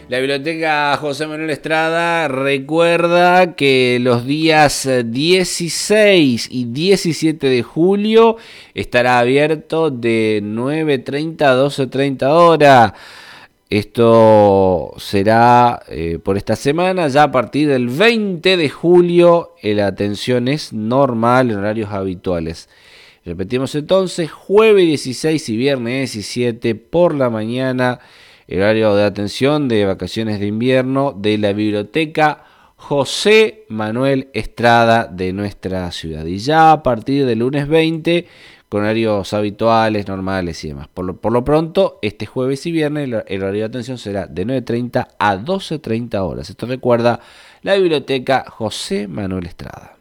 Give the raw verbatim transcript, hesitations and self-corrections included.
La Biblioteca José Manuel Estrada recuerda que los días dieciséis y diecisiete de julio estará abierto de nueve treinta a doce treinta horas. Esto será eh, por esta semana. Ya a partir del veinte de julio eh, la atención es normal en horarios habituales. Repetimos entonces, jueves dieciséis y viernes diecisiete por la mañana, el horario de atención de vacaciones de invierno de la Biblioteca José Manuel Estrada de nuestra ciudad. Y ya a partir del lunes veinte, con horarios habituales, normales y demás. Por lo, por lo pronto, este jueves y viernes el, el horario de atención será de nueve treinta a doce treinta horas. Esto recuerda la Biblioteca José Manuel Estrada.